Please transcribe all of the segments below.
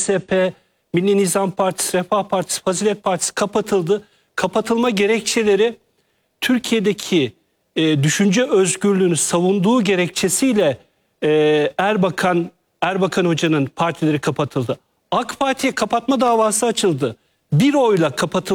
DSP, Milli Nizam Partisi, Refah Partisi, Fazilet Partisi kapatıldı. Kapatılma gerekçeleri Türkiye'deki düşünce özgürlüğünü savunduğu gerekçesiyle Erbakan Hoca'nın partileri kapatıldı. AK Parti'ye kapatma davası açıldı. Bir oyla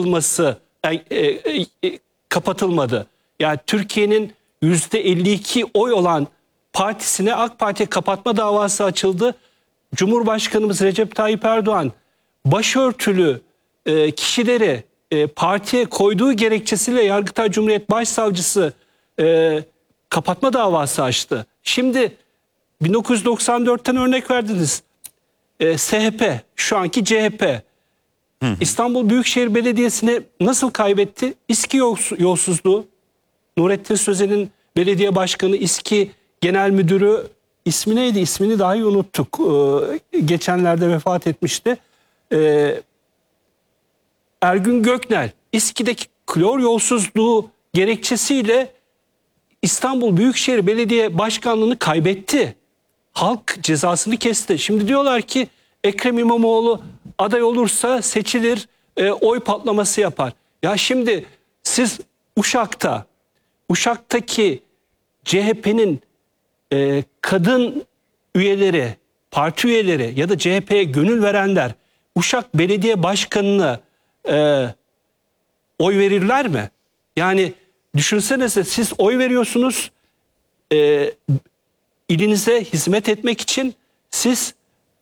kapatılmadı. Yani Türkiye'nin %52 oy olan partisine AK Parti'ye kapatma davası açıldı. Cumhurbaşkanımız Recep Tayyip Erdoğan başörtülü kişileri partiye koyduğu gerekçesiyle Yargıtay Cumhuriyet Başsavcısı kapatma davası açtı. Şimdi 1994'ten örnek verdiniz. SHP, şu anki CHP. İstanbul Büyükşehir Belediyesi'ni nasıl kaybetti? İSKİ yolsuzluğu. Nurettin Sözen'in belediye başkanı, İSKİ genel müdürü, ismi neydi? İsmini dahi unuttuk. Geçenlerde vefat etmişti. Ergün Göknel, İSKİ'deki klor yolsuzluğu gerekçesiyle İstanbul Büyükşehir Belediye Başkanlığı'nı kaybetti. Halk cezasını kesti. Şimdi diyorlar ki Ekrem İmamoğlu aday olursa seçilir, oy patlaması yapar. Ya şimdi siz Uşak'taki CHP'nin kadın üyeleri, parti üyeleri ya da CHP'ye gönül verenler Uşak Belediye Başkanı'na oy verirler mi? Yani düşünsenize, siz oy veriyorsunuz, ilinize hizmet etmek için siz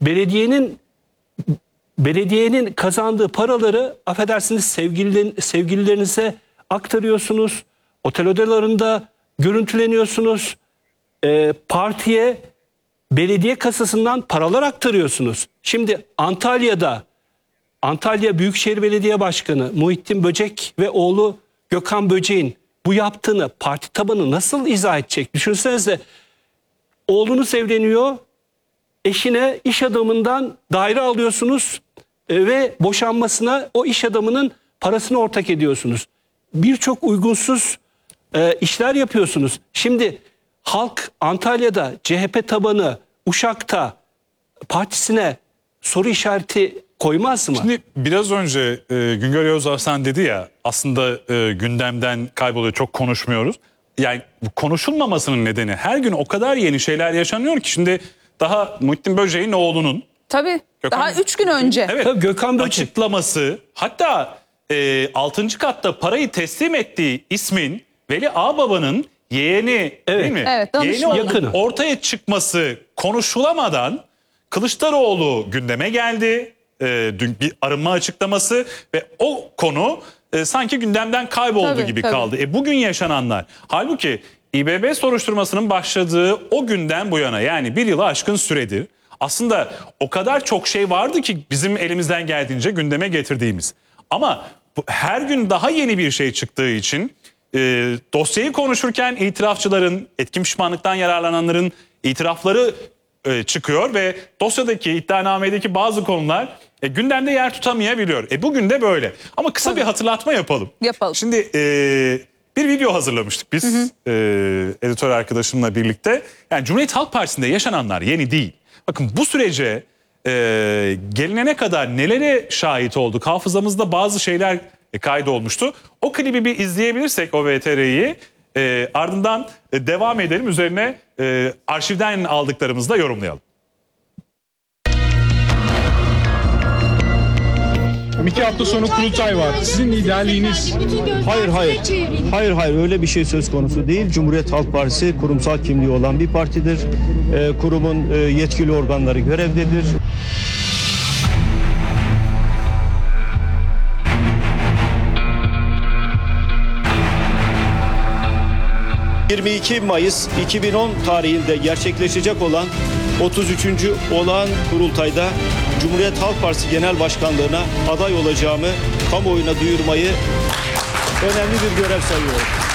belediyenin kazandığı paraları, affedersiniz, sevgililerinize aktarıyorsunuz. Otel odalarında görüntüleniyorsunuz. Partiye belediye kasasından paralar aktarıyorsunuz. Şimdi Antalya Büyükşehir Belediye Başkanı Muhittin Böcek ve oğlu Gökhan Böcek'in bu yaptığını parti tabanı nasıl izah edecek? Düşünsenize, oğlunuz evleniyor, eşine iş adamından daire alıyorsunuz ve boşanmasına o iş adamının parasını ortak ediyorsunuz. Birçok uygunsuz işler yapıyorsunuz. Şimdi halk Antalya'da CHP tabanı, Uşak'ta partisine soru işareti koymaz mı? Şimdi biraz önce Güngör Yavuz Arslan dedi ya, aslında gündemden kayboluyor, çok konuşmuyoruz. Yani konuşulmamasının nedeni, her gün o kadar yeni şeyler yaşanıyor ki. Şimdi daha Muhittin Böcek'in oğlunun, tabii daha 3 gün önce. Evet, tabii Gökhan Böcek açıklaması, hatta 6. katta parayı teslim ettiği ismin Veli Ağbaba'nın yeğeni, değil mi? Evet, yeğeni yakını ortaya çıkması konuşulamadan Kılıçdaroğlu gündeme geldi. Dün bir arınma açıklaması ve o konu sanki gündemden kayboldu gibi kaldı. Bugün yaşananlar. Halbuki İBB soruşturmasının başladığı o günden bu yana, yani bir yılı aşkın süredir, aslında o kadar çok şey vardı ki bizim elimizden geldiğince gündeme getirdiğimiz. Ama her gün daha yeni bir şey çıktığı için dosyayı konuşurken itirafçıların, etkin pişmanlıktan yararlananların itirafları çıkıyor ve dosyadaki, iddianamedeki bazı konular gündemde yer tutamayabiliyor. Bugün de böyle. Ama kısa bir hatırlatma yapalım. Şimdi bir video hazırlamıştık biz editör arkadaşımla birlikte. Yani Cumhuriyet Halk Partisi'nde yaşananlar yeni değil. Bakın bu sürece gelinene kadar nelere şahit olduk? Hafızamızda bazı şeyler kaydolmuştu. O klibi bir izleyebilirsek, o VTR'yi, ardından devam edelim. Üzerine arşivden aldıklarımızı da yorumlayalım. 2 hafta sonra kurultay var. Sizin liderliğiniz... Hayır, öyle bir şey söz konusu değil. Cumhuriyet Halk Partisi kurumsal kimliği olan bir partidir. Kurumun yetkili organları görevdedir. ...22 Mayıs 2010 tarihinde gerçekleşecek olan 33. olağan kurultayda Cumhuriyet Halk Partisi Genel Başkanlığı'na aday olacağımı kamuoyuna duyurmayı önemli bir görev sayıyorum.